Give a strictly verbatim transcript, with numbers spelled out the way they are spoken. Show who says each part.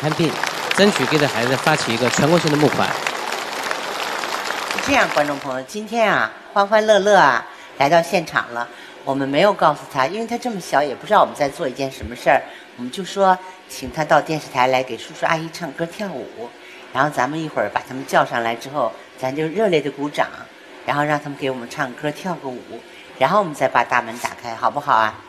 Speaker 1: 看病，争取给这孩子发起一个全国性的募款。
Speaker 2: 这样，观众朋友，今天啊，欢欢乐乐啊来到现场了。我们没有告诉他，因为他这么小，也不知道我们在做一件什么事儿。我们就说，请他到电视台来给叔叔阿姨唱歌跳舞。然后咱们一会儿把他们叫上来之后，咱就热烈的鼓掌，然后让他们给我们唱歌跳个舞，然后我们再把大门打开，好不好啊？